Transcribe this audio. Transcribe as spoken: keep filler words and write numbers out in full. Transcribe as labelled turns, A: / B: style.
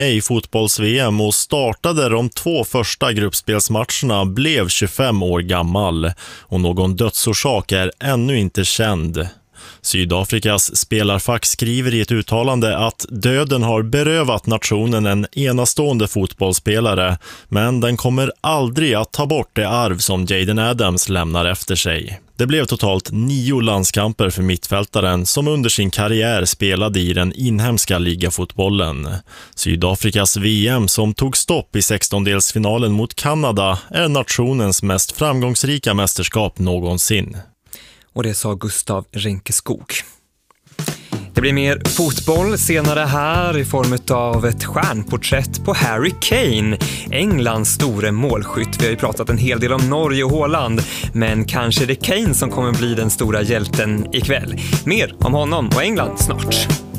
A: i fotbolls-V M och startade de två första gruppspelsmatcherna blev tjugofem år gammal och någon dödsorsak är ännu inte känd. Sydafrikas spelarfack skriver i ett uttalande att döden har berövat nationen en enastående fotbollsspelare, men den kommer aldrig att ta bort det arv som Jaden Adams lämnar efter sig. Det blev totalt nio landskamper för mittfältaren som under sin karriär spelade i den inhemska ligafotbollen. Sydafrikas V M som tog stopp i sextondelsfinalen mot Kanada är nationens mest framgångsrika mästerskap någonsin.
B: Och det sa Gustav Rinkeskog. Det blir mer fotboll senare här i form av ett stjärnporträtt på Harry Kane, Englands store målskytt. Vi har ju pratat en hel del om Norge och Håland, men kanske är det Kane som kommer bli den stora hjälten ikväll. Mer om honom och England snart.